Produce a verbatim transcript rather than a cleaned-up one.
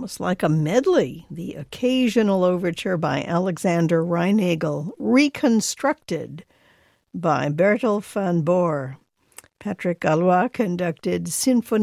almost like a medley, the occasional overture by Alexander Reinagel, reconstructed by Bertel van Boer. Patrick Galois conducted Symphonie